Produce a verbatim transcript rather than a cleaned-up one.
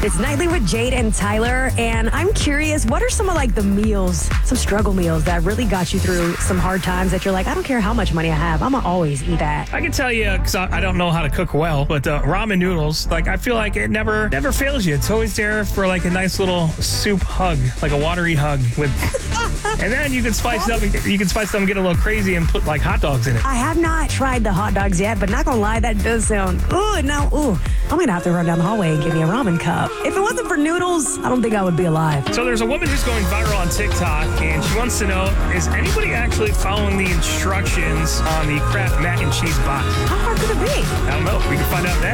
It's Nightly with Jade and Tyler, and I'm curious, what are some of like the meals, some struggle meals that really got you through some hard times that you're like, I don't care how much money I have, I'm gonna always eat that. I can tell you, because I, I don't know how to cook well, but uh, ramen noodles, like I feel like it never never fails you. It's always there for like a nice little soup hug, like a watery hug with. And then you can spice it up. And, you can spice it up and get a little crazy and put like hot dogs in it. I have not tried the hot dogs yet, but not gonna lie, that does sound. Ooh, now, ooh, I'm gonna have to run down the hallway and get me a ramen cup. If it wasn't for noodles, I don't think I would be alive. So there's a woman who's going viral on TikTok, and she wants to know: is anybody actually following the instructions on the Kraft mac and cheese box? How hard could it be? I don't know. We can find out next.